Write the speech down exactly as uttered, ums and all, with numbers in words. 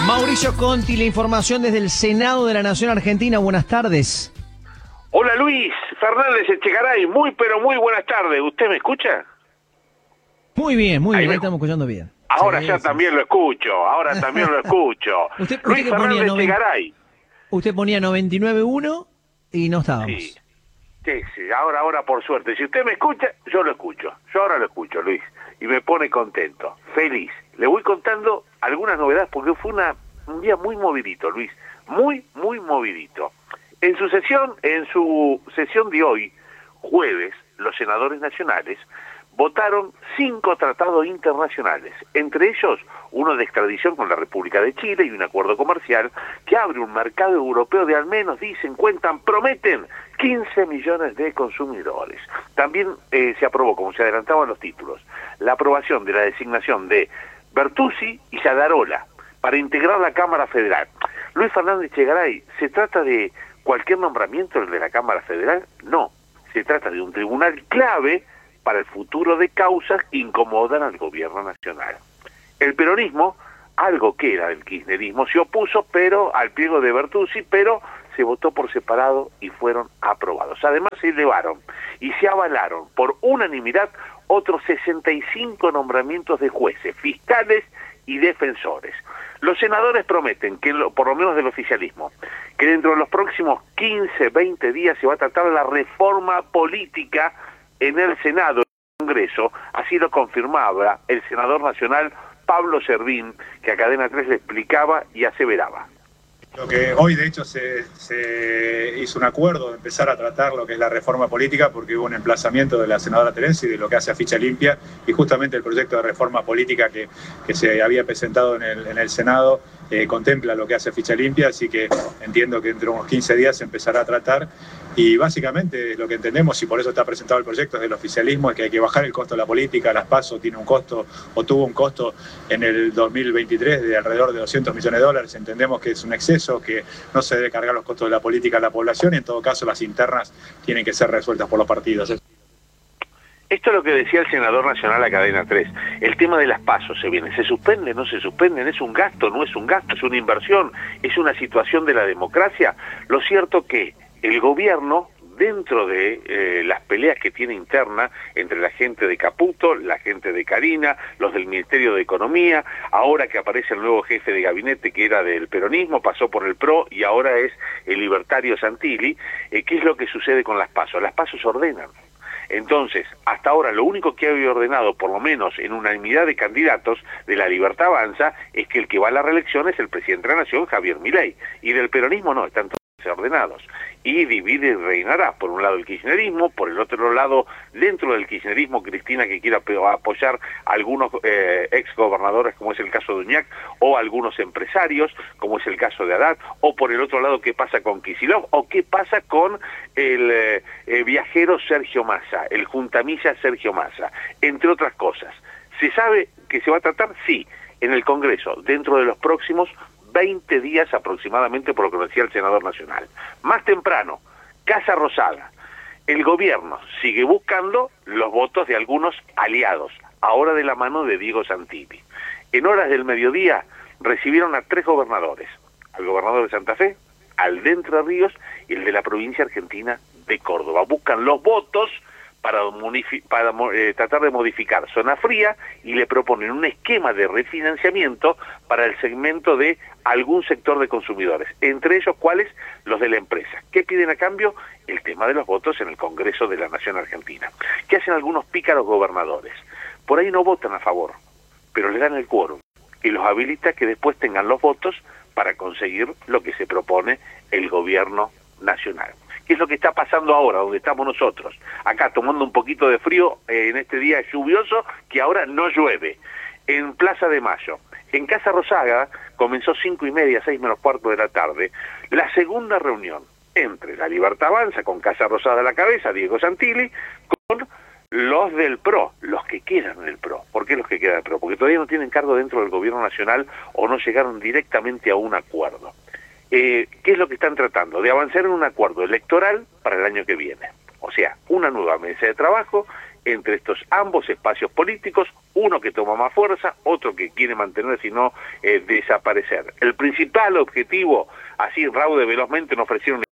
Mauricio Conti, la información desde el Senado de la Nación Argentina. Buenas tardes. Hola Luis Fernández Echegaray, muy pero muy buenas tardes. ¿Usted me escucha? Muy bien, muy Ahí bien, me... ahí estamos escuchando bien. Ahora Sí, ya sí, también sí. lo escucho, ahora también lo escucho. ¿Usted, Luis usted que ponía Fernández noven... Echegaray. Usted ponía noventa y nueve uno y no Sí, estábamos. sí, sí, ahora, ahora por suerte. Si usted me escucha, yo lo escucho. Yo ahora lo escucho, Luis. Y me pone contento, feliz. Le voy contando algunas novedades porque fue una, un día muy movidito, Luis. Muy, muy movidito. En su sesión, en su sesión de hoy, jueves, los senadores nacionales votaron cinco tratados internacionales, entre ellos uno de extradición con la República de Chile y un acuerdo comercial que abre un mercado europeo de al menos, dicen, cuentan, prometen quince millones de consumidores. También eh, se aprobó, como se adelantaban los títulos, la aprobación de la designación de Bertuzzi y Sadarola para integrar la Cámara Federal. Luis Fernández Echegaray, ¿se trata de cualquier nombramiento el de la Cámara Federal? No, se trata de un tribunal clave para el futuro de causas que incomodan al gobierno nacional. El peronismo, algo que era del kirchnerismo, se opuso pero al pliego de Bertuzzi, pero se votó por separado y fueron aprobados. Además se elevaron y se avalaron por unanimidad otros sesenta y cinco nombramientos de jueces, fiscales y defensores. Los senadores prometen, que por lo menos del oficialismo, que dentro de los próximos quince, veinte días se va a tratar la reforma política en el Senado, en el Congreso. Así lo confirmaba el senador nacional Pablo Servín, que a Cadena tres le explicaba y aseveraba. Lo que hoy de hecho se, se hizo un acuerdo de empezar a tratar lo que es la reforma política porque hubo un emplazamiento de la senadora Terenzi de lo que hace a ficha limpia y justamente el proyecto de reforma política que, que se había presentado en el, en el Senado eh, contempla lo que hace ficha limpia, así que entiendo que dentro de unos quince días se empezará a tratar y básicamente lo que entendemos y por eso está presentado el proyecto desde el oficialismo es que hay que bajar el costo de la política. Las PASO tiene un costo o tuvo un costo en el dos mil veintitrés de alrededor de doscientos millones de dólares, entendemos que es un exceso, que no se debe cargar los costos de la política a la población y en todo caso las internas tienen que ser resueltas por los partidos. Esto es lo que decía el senador nacional a Cadena tres. El tema de las PASO se viene. ¿Se suspenden? ¿No se suspenden? ¿Es un gasto? ¿No es un gasto? ¿Es una inversión? ¿Es una situación de la democracia? Lo cierto que el gobierno, dentro de eh, las peleas que tiene interna entre la gente de Caputo, la gente de Carina, los del Ministerio de Economía, ahora que aparece el nuevo jefe de gabinete que era del peronismo, pasó por el PRO y ahora es el libertario Santilli, eh, ¿qué es lo que sucede con las PASO? Las PASO se ordenan. Entonces, hasta ahora lo único que había ordenado, por lo menos en unanimidad de candidatos de la Libertad Avanza, es que el que va a la reelección es el presidente de la Nación, Javier Milei, y del peronismo no, están todos ordenados. Y divide y reinará, por un lado el kirchnerismo, por el otro lado, dentro del kirchnerismo, Cristina que quiera apoyar a algunos eh, exgobernadores, como es el caso de Uñac, o algunos empresarios, como es el caso de Haddad, o por el otro lado, qué pasa con Kicillof, o qué pasa con el eh, eh, viajero Sergio Massa, el juntamilla Sergio Massa, entre otras cosas. ¿Se sabe que se va a tratar? Sí, en el Congreso, dentro de los próximos veinte días aproximadamente, por lo que decía el senador nacional. Más temprano, Casa Rosada. El gobierno sigue buscando los votos de algunos aliados, ahora de la mano de Diego Santilli. En horas del mediodía recibieron a tres gobernadores, al gobernador de Santa Fe, al de Entre Ríos y el de la provincia argentina de Córdoba. Buscan los votos para, para eh, tratar de modificar Zona Fría y le proponen un esquema de refinanciamiento para el segmento de algún sector de consumidores, entre ellos cuáles, los de la empresa. ¿Qué piden a cambio? El tema de los votos en el Congreso de la Nación Argentina. ¿Qué hacen algunos pícaros gobernadores? Por ahí no votan a favor, pero les dan el quórum y los habilita que después tengan los votos para conseguir lo que se propone el gobierno nacional. ¿Qué es lo que está pasando ahora, donde estamos nosotros? Acá tomando un poquito de frío eh, en este día lluvioso, que ahora no llueve. En Plaza de Mayo, en Casa Rosada, comenzó cinco y media, seis menos cuarto de la tarde, la segunda reunión entre la Libertad Avanza, con Casa Rosada a la cabeza, Diego Santilli, con los del PRO, los que quedan del PRO. ¿Por qué los que quedan del PRO? Porque todavía no tienen cargo dentro del gobierno nacional o no llegaron directamente a un acuerdo. Eh, ¿Qué es lo que están tratando? De avanzar en un acuerdo electoral para el año que viene. O sea, una nueva mesa de trabajo entre estos ambos espacios políticos, uno que toma más fuerza, otro que quiere mantenerse y no eh, desaparecer. El principal objetivo, así raude velozmente, nos ofrecieron